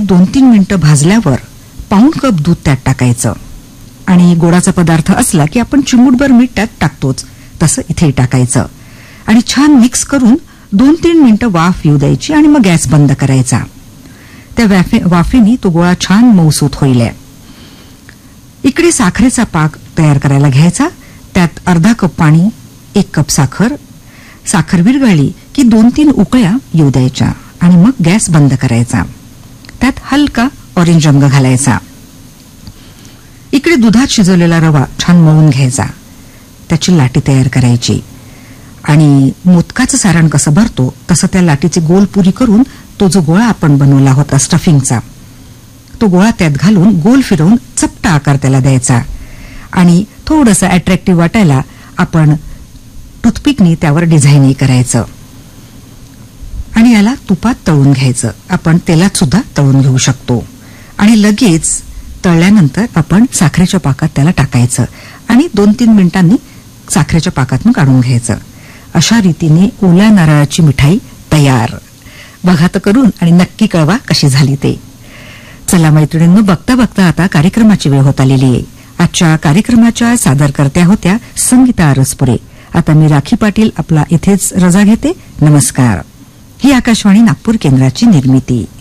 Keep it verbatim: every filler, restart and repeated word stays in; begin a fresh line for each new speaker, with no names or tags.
दोन तीन मिनिटं भाजल्यावर पाऊण कप दूध त्यात टाकायचं आणि गोडाचा पदार्थ असला की आपण चिमूटभर मीठ त्यात टाकतोच, तसं इथे टाकायचं आणि छान मिक्स करून दोन तीन मिनिटं वाफ येऊ द्यायची आणि मग गॅस बंद करायचा. त्या वाफेनी तो गोळा छान मऊसूत होईल. इकडे साखरेचा पाक तयार करायला घ्यायचा. त्यात अर्धा कप पाणी, एक कप साखर. साखर विरघळली की दोन तीन उकळ्या येऊ द्यायच्या आणि मग गॅस बंद करायचा. त्यात हलका ऑरेंज रंग घालायचा. इकडे दुधात शिजवलेला रवा छान मळून घ्यायचा. त्याची लाटी तयार करायची आणि मोदकाचं सारण कसं भरतो तसं त्या लाटीची गोल पुरी करून तो जो गोळा आपण बनवला होता स्टफिंगचा, तो गोळा त्यात घालून गोल फिरवून चपटा आकार त्याला द्यायचा आणि थोडंसं अट्रॅक्टिव्ह वाटायला आपण टूथपिकनी त्यावर डिझाईनही करायचं आणि याला तुपात तळून घ्यायचं. आपण तेलात सुद्धा तळून घेऊ शकतो आणि लगेच तळल्यानंतर आपण साखरेच्या पाकात त्याला टाकायचं आणि दोन तीन मिनिटांनी साखरेच्या पाकातून काढून घ्यायचं. अशा रीतीने ओल्या नारळाची मिठाई तयार. बघा तर करून आणि नक्की कळवा कशी झाली ते. चला मैत्रिणींनो, बघता बघता आता कार्यक्रमाची वेळ होत आलेली आहे. आजच्या कार्यक्रमाच्या सादरकर्त्या होत्या संगीता आरसपुरे. आता मी राखी पाटील आपला इथेच रजा घेते. नमस्कार. ही आकाशवाणी नागपूर केंद्राची निर्मिती.